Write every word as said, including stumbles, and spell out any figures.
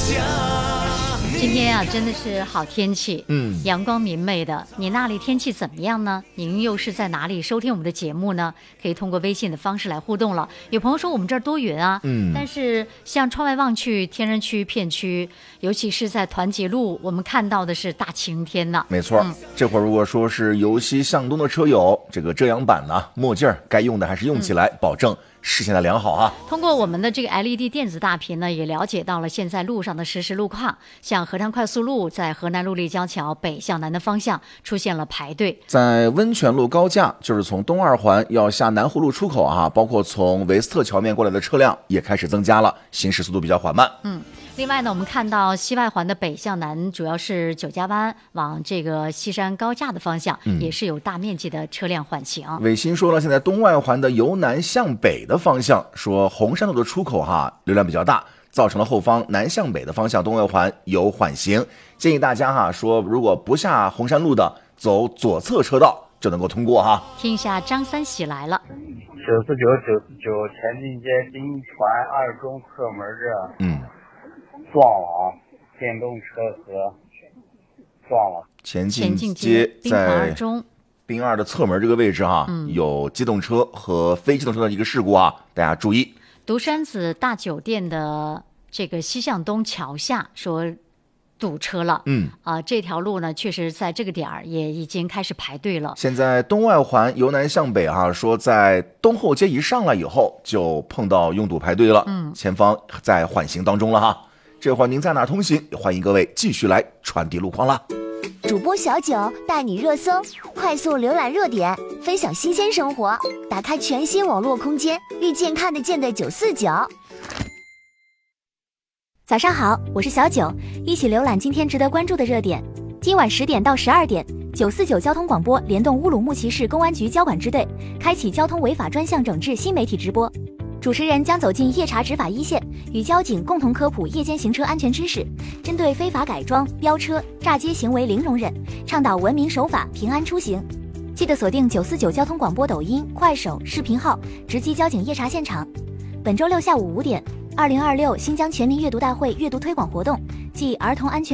今天啊，真的是好天气，嗯，阳光明媚的。你那里天气怎么样呢？您又是在哪里收听我们的节目呢？可以通过微信的方式来互动了。有朋友说我们这儿多云啊，嗯，但是像窗外望去，天然区片区，尤其是在团结路，我们看到的是大晴天呢。 没错，嗯、这会儿如果说是由西向东的车友，这个遮阳板呢、墨镜该用的还是用起来，嗯、保证视线的良好啊。 通过我们的这个 L E D 电子大屏呢，也了解到了现在路上的实时路况，像河南快速路在河南路立交桥北向南的方向出现了排队， 在温泉路高架，就是从东二环要下南湖路出口啊，包括从维斯特桥面过来的车辆也开始增加了，行驶速度比较缓慢。 嗯。另外呢，我们看到西外环的北向南，主要是九家湾往这个西山高架的方向，嗯、也是有大面积的车辆缓行。 伟新说了，现在东外环的由南向北的方向，说红山路的出口哈流量比较大，造成了后方南向北的方向东外环有缓行，建议大家哈说，如果不下红山路的，走左侧车道就能够通过哈。 听一下张三喜来了。 九四九九四九前进街金船二中侧门这，嗯。撞了啊！电动车和撞了。 前进街在滨二的侧门这个位置哈、啊嗯，有机动车和非机动车的一个事故啊，大家注意。 独山子大酒店的这个西向东桥下说堵车了，嗯啊、呃，这条路呢，确实在这个点儿也已经开始排队了。 现在东外环由南向北啊，说在东后街一上来以后就碰到拥堵排队了，嗯，前方在缓行当中了哈。这会儿您在哪通行？也欢迎各位继续来传递路况啦。 主播小九带你热搜，快速浏览热点，分享新鲜生活，打开全新网络空间，遇见看得见的九四九。早上好，我是小九，一起浏览今天值得关注的热点。今晚十点到十二点，九四九交通广播联动乌鲁木齐市公安局交管支队，开启交通违法专项整治新媒体直播。主持人将走进夜查执法一线，与交警共同科普夜间行车安全知识，针对非法改装、飙车、炸街行为零容忍，倡导文明守法、平安出行。记得锁定九四九交通广播抖音、快手视频号，直击交警夜查现场。本周六下午五点，二零二六新疆全民阅读大会阅读推广活动暨儿童安全